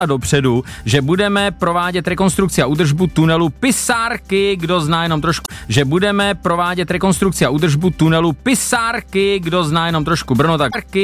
dopředu, že budeme provádět rekonstrukci a údržbu tunelu Pisárky, kdo zná jenom trošku, že budeme provádět rekonstrukci a údržbu tunelu Pisárky, kdo zná jenom trošku Brno,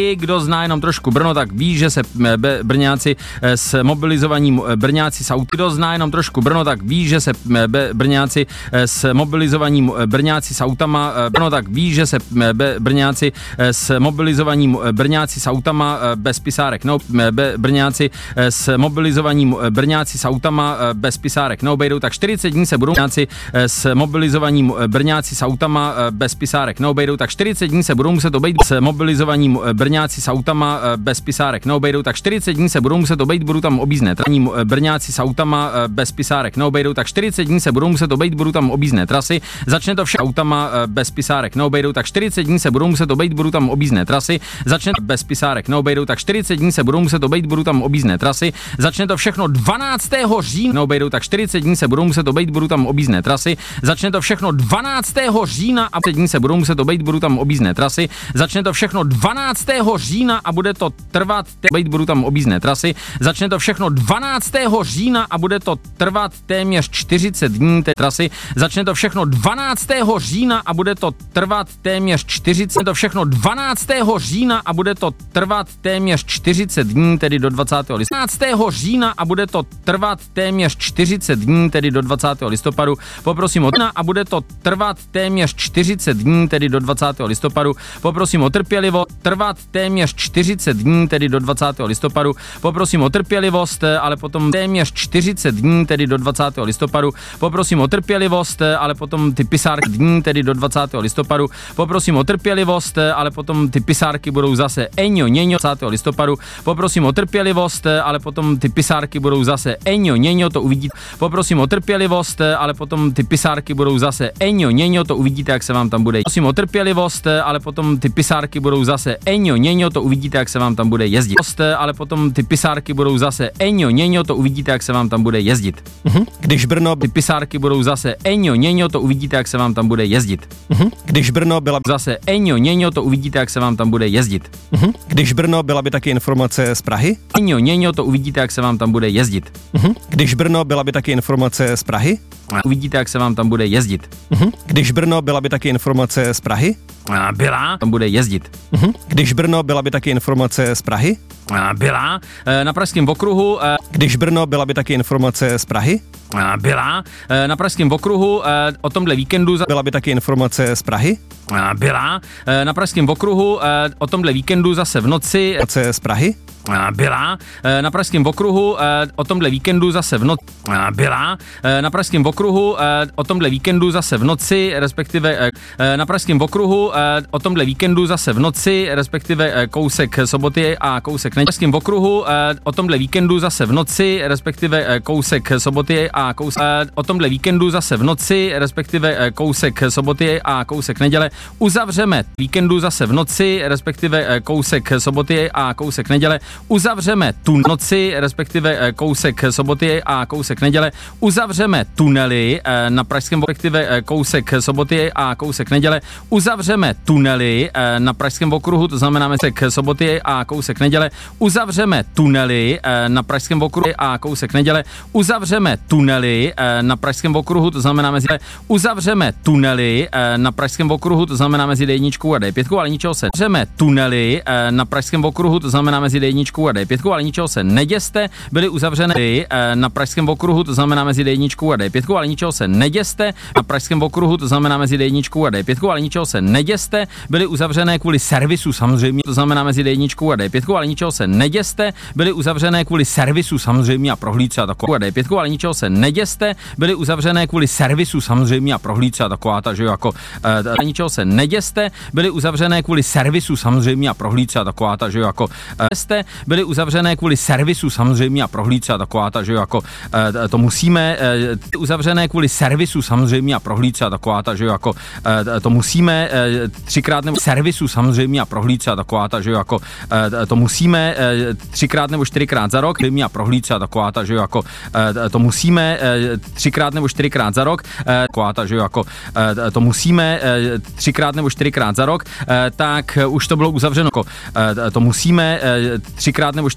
tak ví, že se Brňáci s mobilizovaním Brňáci s auty, kdo zná jenom trošku Brno, tak ví, že se Brňáci s mobilizovaním Brňáci s autama, Brno, tak ví, že se Brňáci s mobilizovaním Brňáci s autama bez pisárek, no, Brňáci s mobilizovaním Brňáci s autama bez pisárek neobejdou, tak 40 dní se budou Brňáci s mobilizovaním Brňáci s autama bez pisárek neobejdou, tak 40 dní se budou muset obejít s mobilizovaním Brňáci s autama bez pisárek neobejdou, tak 40 dní se budou muset obejít, budou tam objízdné trasy. Brňáci s autama bez pisárek neobejdou, tak 40 dní se budou muset obejít, budou tam objízdné trasy. Začne to vše autama bez pisárek neobejdou, tak 40 dní se budou muset obejít, budou tam objízdné trasy. Začne bez pisárek neobejdou, tak 40 dní se budou muset obejít, budou tam objízdné trasy. Začne to všechno 12. října, neobejdou, tak 40 dní se budou muset obejít, budou tam objízdné trasy. Začne to všechno 12. října a 40 dní se budou muset obejít, budou tam objízdné trasy. Začne to všechno 12. října a bude to trvat, budou tam objízdné trasy. Začne to všechno 12. října a bude to trvat téměř 40 dní té trasy. Začne to všechno 12. října a bude to trvat téměř 40, to všechno 12. října a bude to trvat téměř 40 dní, tedy do 20. listopadu. 12. října a bude to trvat téměř 40 dní, tedy do 20. listopadu. Poprosím o a bude to trvat téměř 40 dní, tedy do 20. listopadu. Poprosím o trpělivost, trvat téměř 40 dní, tedy do 20. listopadu. Poprosím o trpělivost, ale potom téměř 40 dní, tedy do 20. listopadu. Poprosím o trpělivost, ale potom ty pisárky dní, tedy do 20. listopadu. Poprosím o trpělivost, ale potom ty pisárky budou zase eňo, něňo, 20. listopadu. Poprosím o trpělivost, ale potom ty pisárky budou zase eňo, něňo, to uvidíte. Poprosím o trpělivost, ale potom ty pisárky budou zase eňo, něňo, to uvidíte, jak se vám tam bude. Prosím o trpělivost, ale potom ty pisárky budou zase eňo, něňo, to uvidíte, jak se vám tam bude jezdit. Ale potom ty pisárky budou zase eňo, něňo, to uvidíte, jak se vám tam bude jezdit. Když Brno, ty pisárky budou zase eňo, něňo, to uvidíte, jak se vám tam bude jezdit. Když Brno byla zase eňo, něňo, to uvidíte, jak se vám tam bude jezdit. Když Brno byla by taky informace z Prahy? Eňo, něňo, to uvidíte, jak se vám tam bude jezdit. Když Brno byla by taky informace z Prahy? Uvidíte, jak se vám tam bude jezdit. Když Brno byla by taky informace z Prahy? Byla, tam bude jezdit. Když Brno byla by taky informace z Prahy? Byla, na Pražském okruhu. Když Brno byla by taky informace z Prahy? Byla, na Pražském okruhu o tomhle víkendu. Byla by taky informace z Prahy? Byla, na Pražském okruhu o tomhle víkendu zase v noci. Z Prahy? Byla, na Pražském okruhu o tomhle víkendu zase v noci. Byla, na Pražském okruhu o tomhle víkendu zase v noci, respektive na Pražském okruhu o tomhle víkendu zase v noci, respektive kousek soboty a kousek neděle. Na Pražském okruhu o tomhle víkendu zase v noci, respektive kousek soboty a kousek o tomhle víkendu zase v noci, respektive kousek soboty a kousek neděle. Uzavřeme víkendu zase v noci, respektive kousek soboty a kousek neděle. Uzavřeme tu noci, respektive kousek soboty a kousek neděle. Uzavřeme tunely na Pražském, respektive kousek soboty a kousek neděle. Uzavřeme tunely na Pražském okruhu, to znamená kousek soboty a kousek neděle. Uzavřeme tunely na Pražském okruhu a kousek neděle. Uzavřeme tunely na Pražském okruhu, to znamená mezi uzavřeme tunely na Pražském okruhu, to znamená mezi D1 a D5, ale ničeho se. Uzavřeme tunely na Pražském okruhu, to znamená mezi D1 a D5, ale ničeho se neděste. Byly uzavřeny na Pražském okruhu, to znamená mezi D1 a D5, ale ničeho se neděste. Na Pražském okruhu, to znamená mezi D1 a D5, ale ničeho se neděste. Byly uzavřené kvůli servisu samozřejmě, to znamená mezi D1 a D5, ale ničeho se neděste. Byly uzavřené kvůli servisu samozřejmě a prohlídce a taková a D5, ale ničeho se neděste. Byly uzavřené kvůli servisu samozřejmě a prohlídce a taková, takže jako ničeho se neděste. Byly uzavřené kvůli servisu samozřejmě a prohlídce a taková, takže jako byly uzavřené kvůli servisu samozřejmě a prohlídce a taková, takže jako to musíme uzavřené kvůli servisu samozřejmě a prohlídce a taková, takže jako to musíme třikrát nebo servisu samozřejmě a prohlídce a taková, takže jako to musíme třikrát nebo čtyřikrát za rok a prohlídce a taková, takže jako to musíme třikrát nebo čtyřikrát za rok, taková, takže jako to musíme třikrát nebo čtyřikrát za rok, tak už to bylo uzavřeno. To musíme třikrát nebo